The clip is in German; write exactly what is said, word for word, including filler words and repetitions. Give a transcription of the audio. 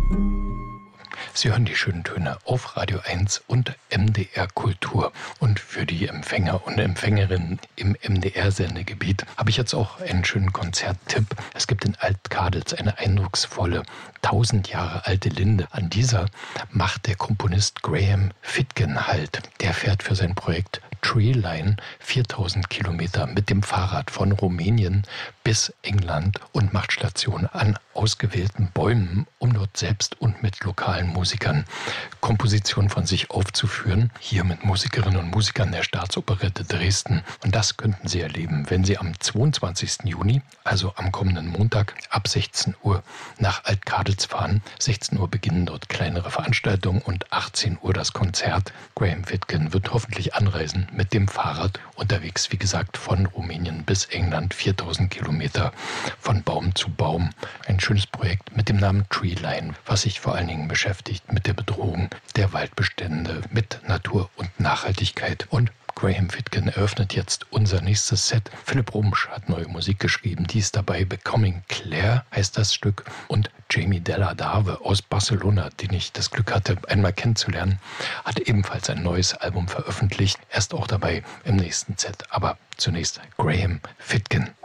Sie hören die schönen Töne auf Radio eins und M D R Kultur. Und für die Empfänger und Empfängerinnen im M D R-Sendegebiet habe ich jetzt auch einen schönen Konzerttipp. Es gibt in Alt-Kaditz eine eindrucksvolle, tausend Jahre alte Linde. An dieser macht der Komponist Graham Fitgen Halt. Der fährt für sein Projekt Treeline viertausend Kilometer mit dem Fahrrad von Rumänien bis England und macht Station an ausgewählten Bäumen, um dort selbst und mit lokalen Musikern Kompositionen von sich aufzuführen. Hier mit Musikerinnen und Musikern der Staatsoperette Dresden. Und das könnten Sie erleben, wenn Sie am zweiundzwanzigsten Juni, also am kommenden Montag, ab sechzehn Uhr nach Alt-Kaditz fahren. sechzehn Uhr beginnen dort kleinere Veranstaltungen und achtzehn Uhr das Konzert. Graham Fitgen wird hoffentlich anreisen mit dem Fahrrad unterwegs, wie gesagt, von Rumänien bis England, viertausend Kilometer von Baum zu Baum. Ein schönes Projekt mit dem Namen Treeline, was sich vor allen Dingen beschäftigt mit der Bedrohung der Waldbestände, mit Natur und Nachhaltigkeit. Und Graham Fitgen eröffnet jetzt unser nächstes Set. Philipp Rumsch hat neue Musik geschrieben. Die ist dabei. Becoming Claire heißt das Stück. Und Jamie Della Dave aus Barcelona, den ich das Glück hatte, einmal kennenzulernen, hat ebenfalls ein neues Album veröffentlicht. Er ist auch dabei im nächsten Set. Aber zunächst Graham Fitgen.